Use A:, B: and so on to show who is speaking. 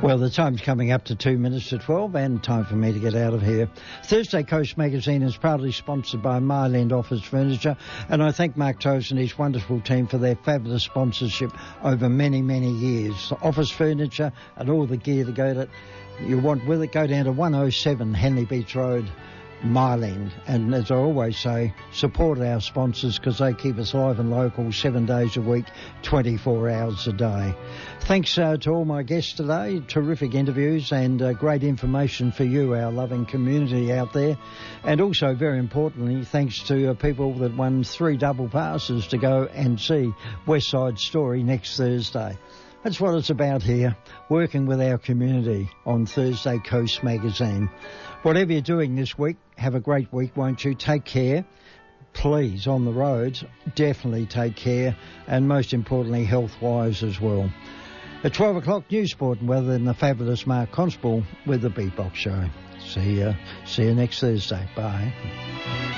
A: Well, the time's coming up to 2 minutes to 12 and time for me to get out of here. Thursday Coast Magazine is proudly sponsored by Myland Office Furniture, and I thank Mark Toes and his wonderful team for their fabulous sponsorship over many, many years. Office furniture and all the gear to go that you want with it, go down to 107 Henley Beach Road, Myland. And as I always say, support our sponsors because they keep us live and local 7 days a week, 24 hours a day. Thanks to all my guests today. Terrific interviews and great information for you, our loving community out there. And also, very importantly, thanks to people that won 3 double passes to go and see West Side Story next Thursday. That's what it's about here, working with our community on Thursday Coast Magazine. Whatever you're doing this week, have a great week, won't you? Take care. Please, on the roads, definitely take care. And most importantly, health-wise as well. At 12 o'clock, News, Sport and Weather and the fabulous Mark Constable with the Beatbox Show. See you next Thursday. Bye.